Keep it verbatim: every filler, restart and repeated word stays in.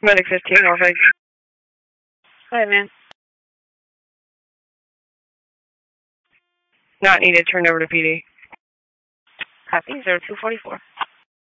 Medic fifteen, Norfolk. Go ahead, man. Not needed, turned over to P D. Copy, zero two forty-four.